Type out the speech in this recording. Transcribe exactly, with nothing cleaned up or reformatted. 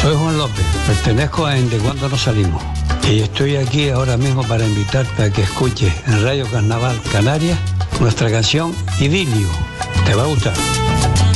Soy Juan López, pertenezco a Desde Cuándo No Salimos y estoy aquí ahora mismo para invitarte a que escuches en Radio Carnaval Canarias nuestra canción Idilio. Te va a gustar.